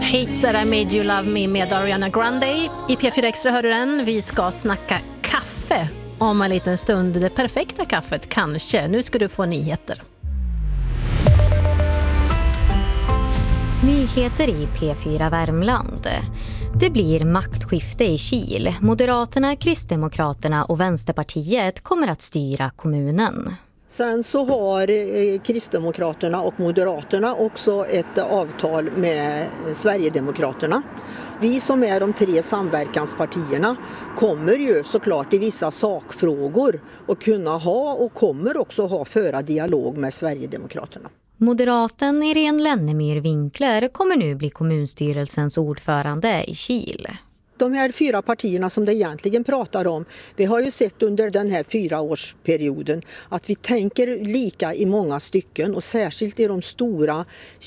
Hate That I Made You Love Me med Ariana Grande. I P4 Extra hör du den. Vi ska snacka kaffe om en liten stund. Det perfekta kaffet kanske. Nu ska du få nyheter. Nyheter i P4 Värmland. Det blir maktskifte i Kil. Moderaterna, Kristdemokraterna och Vänsterpartiet kommer att styra kommunen. Sen så har Kristdemokraterna och Moderaterna också ett avtal med Sverigedemokraterna. Vi som är de 3 samverkanspartierna kommer ju såklart i vissa sakfrågor att kunna ha och kommer också föra dialog med Sverigedemokraterna. Moderaten Irene Lennemyr-Winkler kommer nu bli kommunstyrelsens ordförande i Kil. De här 4 partierna som det egentligen pratar om, vi har ju sett under den här 4-årsperioden att vi tänker lika i många stycken och särskilt i de stora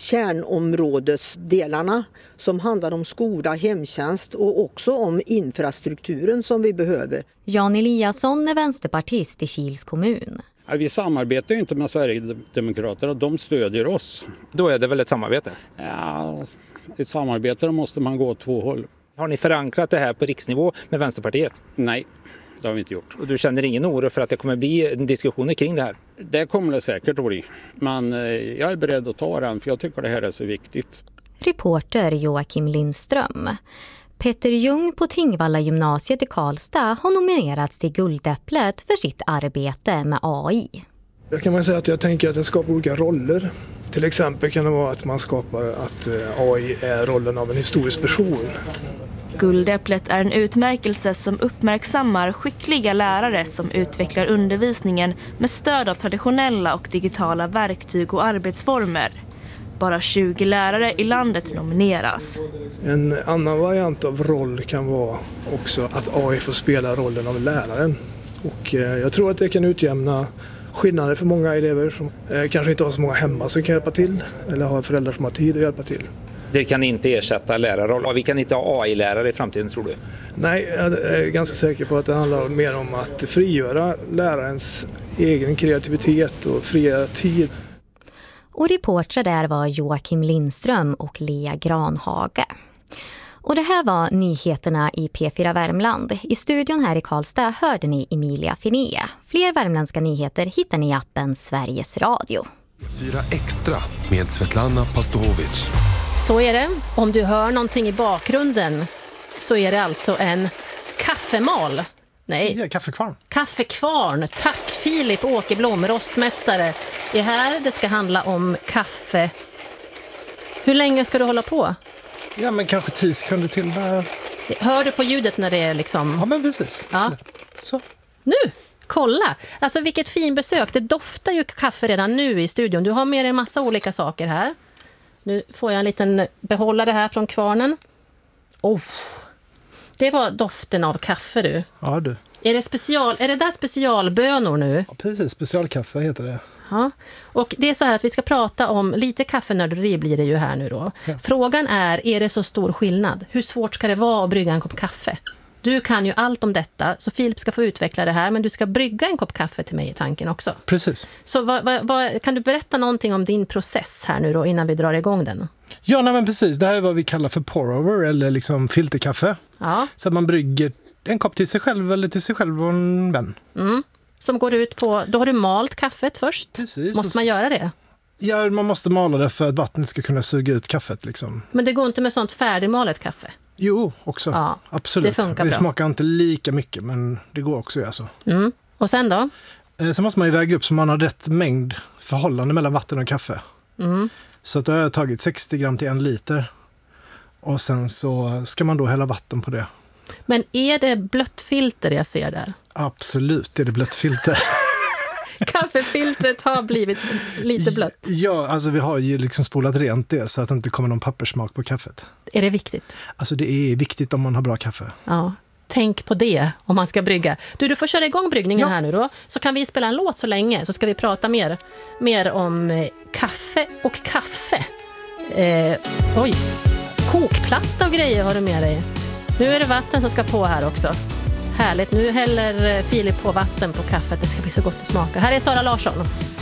kärnområdesdelarna som handlar om skola, hemtjänst och också om infrastrukturen som vi behöver. Jan Eliasson är vänsterpartist i Kils kommun. Vi samarbetar ju inte med Sverigedemokraterna, de stödjer oss. Då är det väl ett samarbete? Ja, ett samarbete måste man gå åt 2 håll. Har ni förankrat det här på riksnivå med Vänsterpartiet? Nej, det har vi inte gjort. Och du känner ingen oro för att det kommer bli diskussioner kring det här? Det kommer det säkert att bli. Men jag är beredd att ta den för jag tycker det här är så viktigt. Reporter Joakim Lindström. Peter Ljung på Tingvalla gymnasiet i Karlstad har nominerats till Guldäpplet för sitt arbete med AI. Jag kan säga att jag tänker att det skapar olika roller. Till exempel kan det vara att man skapar att AI är rollen av en historisk person. Guldäpplet är en utmärkelse som uppmärksammar skickliga lärare som utvecklar undervisningen med stöd av traditionella och digitala verktyg och arbetsformer. Bara 20 lärare i landet nomineras. En annan variant av roll kan vara också att AI får spela rollen av läraren. Och jag tror att det kan utjämna skillnader för många elever som kanske inte har så många hemma som kan hjälpa till eller har föräldrar som har tid att hjälpa till. Det kan inte ersätta lärarroll. Vi kan inte ha AI-lärare i framtiden, tror du? Nej, jag är ganska säker på att det handlar mer om att frigöra lärarens egen kreativitet och frigöra tid. Och reportrar där var Joakim Lindström och Lea Granhage. Och det här var nyheterna i P4 Värmland. I studion här i Karlstad hörde ni Emilia Finé. Fler värmländska nyheter hittar ni i appen Sveriges Radio. 4 Extra med Svetlana Pastovic. Så är det. Om du hör någonting i bakgrunden så är det alltså en kaffemal. Nej. Ja, kaffekvarn. Kaffekvarn. Tack Filip Åkerblom, rostmästare. Det här det ska handla om kaffe. Hur länge ska du hålla på? Ja, men kanske 10 sekunder till. Hör du på ljudet när det är liksom... Ja, men precis. Ja. Så. Nu, kolla. Alltså vilket fin besök. Det doftar ju kaffe redan nu i studion. Du har med dig en massa olika saker här. Nu får jag en liten behållare här från kvarnen. Oh. Det var doften av kaffe du. Ja du. Är det där specialbönor nu? Ja, precis. Specialkaffe heter det. Ja. Och det är så här att vi ska prata om lite kaffenörderi blir det ju här nu då. Ja. Frågan är det så stor skillnad? Hur svårt ska det vara att brygga en kopp kaffe? Du kan ju allt om detta, så Filip ska få utveckla det här, men du ska brygga en kopp kaffe till mig i tanken också. Precis. Så kan du berätta någonting om din process här nu då innan vi drar igång den? Ja, nej, men precis. Det här är vad vi kallar för pour-over eller liksom filterkaffe. Ja. Så att man brygger en kopp till sig själv eller till sig själv och en vän. Mm. Som går ut på, då har du malt kaffet först. Precis. Måste man göra det? Ja, man måste mala det för att vattnet ska kunna suga ut kaffet liksom. Men det går inte med sånt färdigmalet kaffe? Jo, också. Ja, absolut. Det funkar bra. Det smakar inte lika mycket, men det går också alltså. Mm. Och sen då? Sen måste man ju väga upp så man har rätt mängd förhållande mellan vatten och kaffe. Mm. Så att då har jag tagit 60 gram till 1 liter. Och sen så ska man då hälla vatten på det. Men är det blött filter jag ser där? Absolut, det är det blött filter. Kaffefiltret har blivit lite blött. Ja, alltså vi har ju liksom spolat rent det så att det inte kommer någon papperssmak på kaffet. Är det viktigt? Alltså det är viktigt om man har bra kaffe. Ja, tänk på det om man ska brygga. Du får köra igång bryggningen här nu då. Så kan vi spela en låt så länge så ska vi prata mer om kaffe och kaffe. Kokplatta och grejer har du med dig. Nu är det vatten som ska på här också. Härligt, nu häller Filip på vatten på kaffet. Det ska bli så gott att smaka. Här är Sara Larsson.